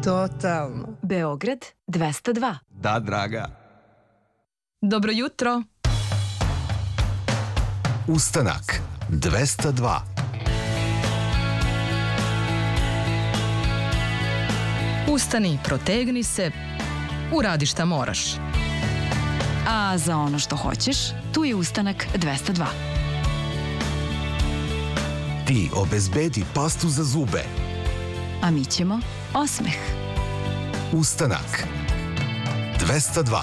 Totalno. Beograd 202. Da, draga. Dobro jutro. Ustanak 202. Ustani, protegni se, uradi šta moraš. A za ono što hoćeš, tu je Ustanak 202. Ti obezbedi pastu za zube. A mi ćemo osmeh. Ustanak 202.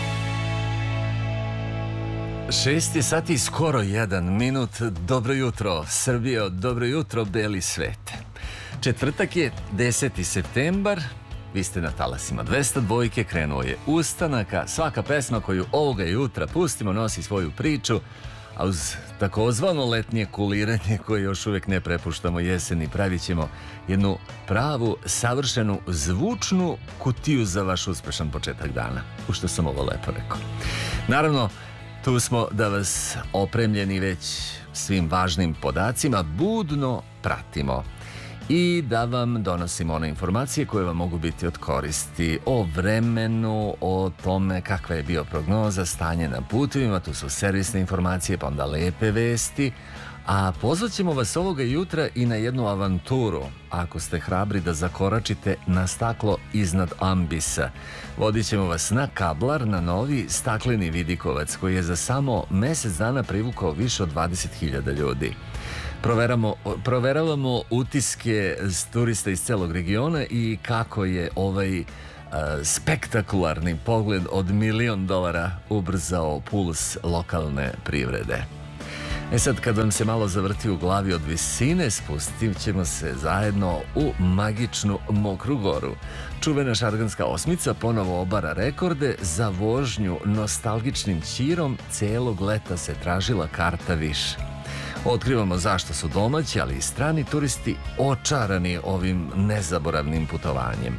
6 je sati, skoro 1 minut. Dobro jutro, Srbijo, dobro jutro, beli svet. Četvrtak je 10. septembar. Vi ste na talasima 202, krenuo je Ustanaka. Svaka pesma koju ovoga jutra pustimo nosi svoju priču, a uz takozvano letnje kuliranje koje još uvijek ne prepuštamo jeseni, pravit ćemo jednu pravu, savršenu, zvučnu kutiju za vaš uspešan početak dana. U što sam ovo lepo rekao. Naravno, tu smo da vas opremljeni već svim važnim podacima budno pratimo i da vam donosimo one informacije koje vam mogu biti od koristi o vremenu, o tome kakva je bio prognoza, stanje na putovima, tu su servisne informacije, pa onda lepe vesti, a pozvat ćemo vas ovoga jutra i na jednu avanturu, ako ste hrabri da zakoračite na staklo iznad ambisa. Vodit ćemo vas na Kablar, na novi stakleni vidikovac koji je za samo mjesec dana privukao više od 20.000 ljudi. Proveravamo utiske turista iz celog regiona i kako je ovaj spektakularni pogled od $1 milion ubrzao puls lokalne privrede. Sad, kad vam se malo zavrti u glavi od visine, spustit ćemo se zajedno u magičnu Mokru Goru. Čuvena šarganska osmica ponovo obara rekorde za vožnju nostalgičnim ćirom. Celog leta se tražila karta više. Otkrivamo zašto su domaći, ali i strani turisti očarani ovim nezaboravnim putovanjem.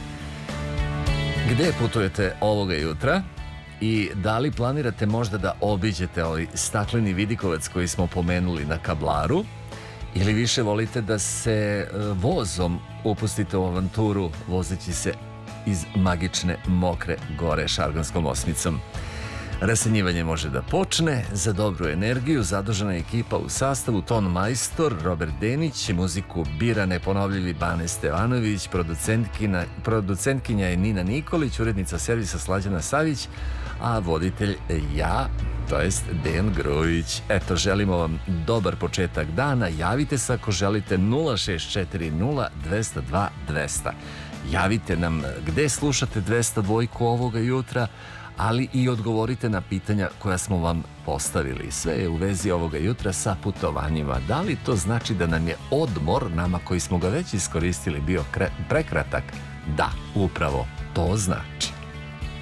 Gde putujete ovoga jutra? I da li planirate možda da obiđete ovaj stakleni vidikovac koji smo pomenuli na Kablaru? Ili više volite da se vozom upustite u avanturu vozeći se iz magične Mokre Gore šarganskom osmicom? Rasenjivanje može da počne. Za dobru energiju zadužena ekipa u sastavu ton majstor Robert Denić, muziku bira neponovljivi Bane Stevanović, producentkinja je Nina Nikolić, urednica servisa Slađana Savić, a voditelj ja, to jest Dejan Grujić. Eto, želimo vam dobar početak dana. Javite se ako želite 0640 202 200. Javite nam gde slušate 202 ovoga jutra, ali i odgovorite na pitanja koja smo vam postavili. Sve je u vezi ovoga jutra sa putovanjima. Da li to znači da nam je odmor, nama koji smo ga već iskoristili, bio prekratak? Da, upravo to znači.